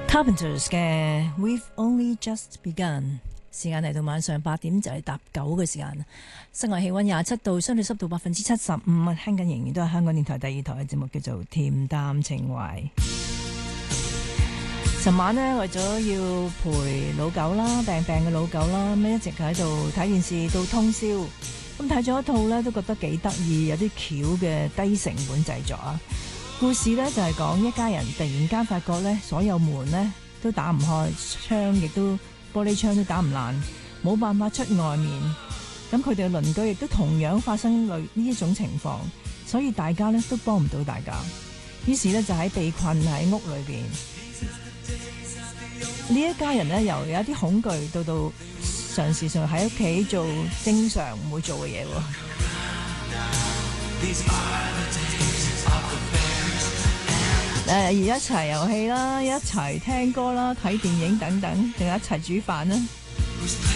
Carpenters 嘅 We've Only Just Begun， 時間嚟到晚上8點就係搭9嘅時間，室外氣溫27度，相對濕度75%，聽緊仍然都係香港電台第2台嘅節目，叫做恬淡情懷。尋晚呢，為咗要陪老狗啦，病嘅老狗啦，咁一直喺度睇電視到通宵，咁睇咗一套呢，都覺得幾得意，有啲巧嘅低成本製作啊。故事呢就係講一家人突然間發覺呢，所有門呢都打唔開，窗亦都玻璃窗都打唔爛，冇辦法出外面。咁佢哋嘅鄰居亦都同樣發生類呢一種情況，所以大家呢都幫唔到大家。於是呢，就喺被困喺屋裏邊，呢一家人呢由有一啲恐懼到嘗試上喺屋企做正常唔會做嘅嘢喎。而一齊遊戲啦，一齊聽歌啦，睇電影等等，仲有一齊煮飯啦。